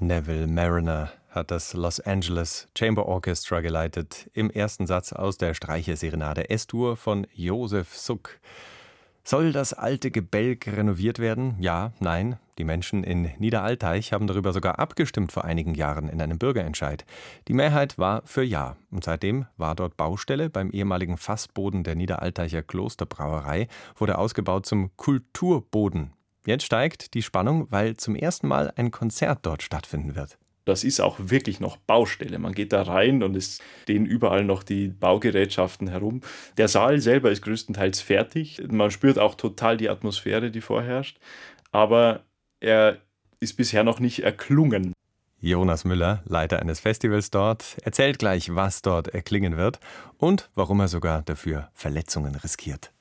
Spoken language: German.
Neville Marriner hat das Los Angeles Chamber Orchestra geleitet, im ersten Satz aus der Streicherserenade S-Dur von Josef Suk. Soll das alte Gebälk renoviert werden? Ja, nein. Die Menschen in Niederaltaich haben darüber sogar abgestimmt vor einigen Jahren in einem Bürgerentscheid. Die Mehrheit war für Ja. Und seitdem war dort Baustelle. Beim ehemaligen Fassboden der Niederaltaicher Klosterbrauerei wurde ausgebaut zum Kulturboden. Jetzt steigt die Spannung, weil zum ersten Mal ein Konzert dort stattfinden wird. Das ist auch wirklich noch Baustelle. Man geht da rein und es stehen überall noch die Baugerätschaften herum. Der Saal selber ist größtenteils fertig. Man spürt auch total die Atmosphäre, die vorherrscht. Aber er ist bisher noch nicht erklungen. Jonas Müller, Leiter eines Festivals dort, erzählt gleich, was dort erklingen wird und warum er sogar dafür Verletzungen riskiert.